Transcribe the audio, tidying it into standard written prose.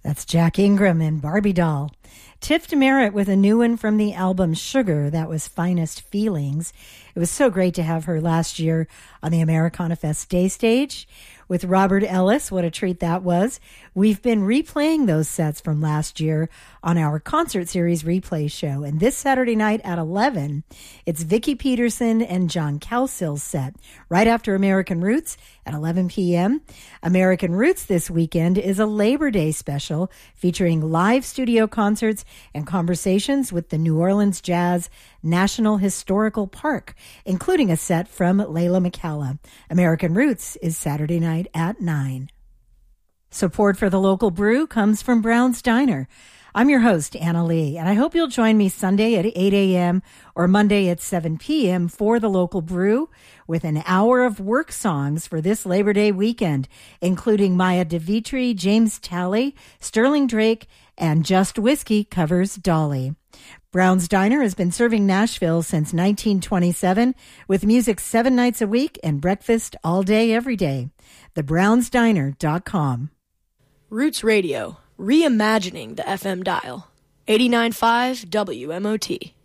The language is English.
That's Jack Ingram and Barbie Doll. Tiff Merritt with a new one from the album Sugar. That was Finest Feelings. It was so great to have her last year on the Americana Fest Day stage with Robert Ellis. What a treat that was. We've been replaying those sets from last year on our concert series replay show. And this Saturday night at 11, it's Vicki Peterson and John Cowsill's set right after American Roots at 11 p.m. American Roots this weekend is a Labor Day special featuring live studio concerts and conversations with the New Orleans Jazz National Historical Park, including a set from Layla McCalla. American Roots is Saturday night at 9. Support for the local brew comes from Brown's Diner. I'm your host, Anna Lee, and I hope you'll join me Sunday at 8 a.m. or Monday at 7 p.m. for the local brew with an hour of work songs for this Labor Day weekend, including Maya DeVitri, James Talley, Sterling Drake, and Just Whiskey covers Dolly. Brown's Diner has been serving Nashville since 1927 with music 7 nights a week and breakfast all day, every day. TheBrownsDiner.com. Roots Radio, reimagining the FM dial. 89.5 WMOT.